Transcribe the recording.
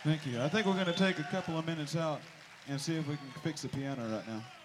Thank you. I think we're going to take a couple of minutes out and see if we can fix the piano right now.